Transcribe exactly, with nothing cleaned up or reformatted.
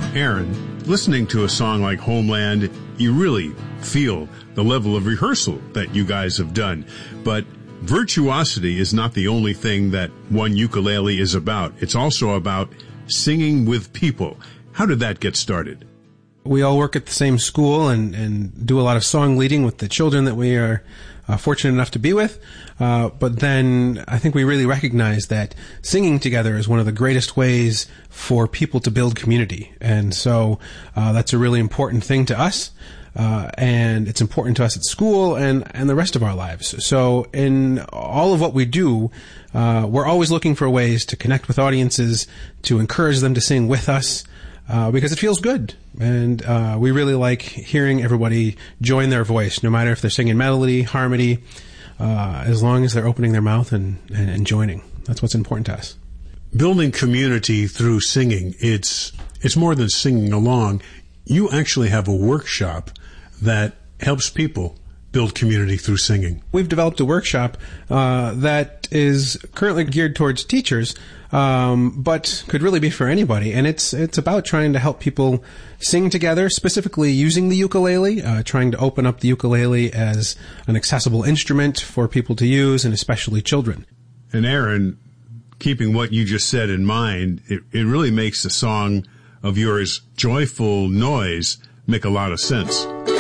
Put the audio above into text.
Aaron, listening to a song like Homeland, you really feel the level of rehearsal that you guys have done. But virtuosity is not the only thing that one ukulele is about. It's also about singing with people. How did that get started? We all work at the same school and, and do a lot of song leading with the children that we are uh, fortunate enough to be with. Uh, but then I think we really recognize that singing together is one of the greatest ways for people to build community. And so uh, that's a really important thing to us. Uh, and it's important to us at school and, and the rest of our lives. So in all of what we do, uh, we're always looking for ways to connect with audiences, to encourage them to sing with us, uh, because it feels good. And uh, we really like hearing everybody join their voice, no matter if they're singing melody, harmony, uh, as long as they're opening their mouth and, and, and joining. That's what's important to us. Building community through singing, it's it's more than singing along. You actually have a workshop that helps people build community through singing. We've developed a workshop uh, that is currently geared towards teachers, um, but could really be for anybody. And it's it's about trying to help people sing together, specifically using the ukulele, uh, trying to open up the ukulele as an accessible instrument for people to use, and especially children. And Aaron, keeping what you just said in mind, it, it really makes the song of yours, Joyful Noise, make a lot of sense.